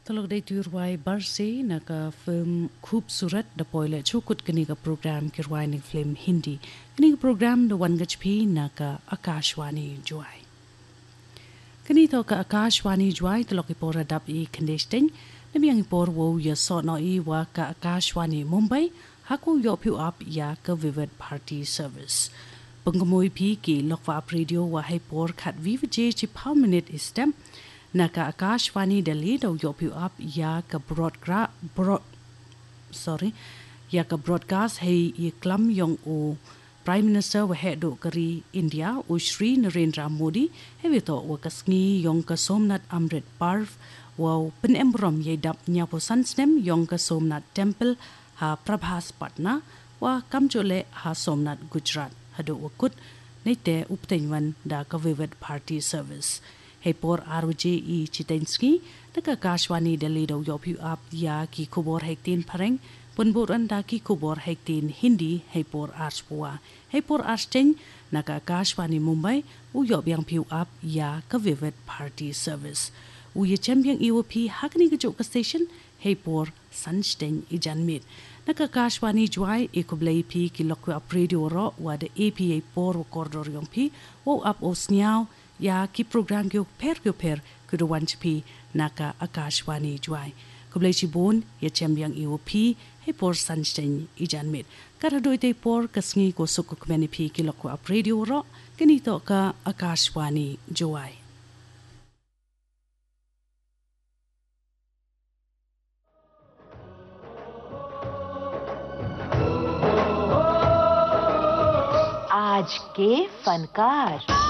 Tolong day turway barsi naka film खूबसूरत द पॉइले छुकुट कनी का प्रोग्राम किरवाई निक फिल्म हिंदी कनी का प्रोग्राम द वन गचपी नका आकाशवाणी जुआई कनी तो का आकाशवाणी जुआई तलों की पोरा डब ई कंडेस्टिंग नबी अंग पोर वो या सो नो ई वा का आकाशवाणी मुंबई हाकु योप्यू आप या का विविध भारती सर्विस पंगमोई भी की लोकवा आप रेडियो वा है पोर खत विवजे ची 5 मिनट इस्tem naka akashwani dali do yopu up ya ka broadcast hey ye klam yong o prime minister wa he do kari india o shri narendra modi he to wa kasngi yong ka somnat amrit parv wa pen embrom ye dap nya po sansnem yong ka somnat temple ha prabhas patna wa kamjole ha somnat gujarat hado wakut nete uptenwan da ka vivid party service Hey por ROJ e Chitensky, naka Kashwani Dalido Yopu up ya ki kubor hektin pareng, punburan da ki kubor hektin Hindi, hey por Arspua. Hey por Arsteng, naka Kashwani Mumbai, u yobyang piu up ya ka vivid party service. U ye champion EOP hakni ka joka station, hey por Sunsteng i janmit. Naka Kashwani Juai e kublai pi ki lokwa up radio ro wa de APA por recordor yong pi, wo up o sniao, या की प्रोग्राम के per कुदवांच भी नाका आकाशवाणी जुआई कुबलेची बोन ये champion EOP हे पोर सनस्टेन इजानमित करदोइते पोर कसंगी को सुकु कमेनि भी की लोको अप रेडियो रो कनी तो का आकाशवाणी जुआई आज के फनकार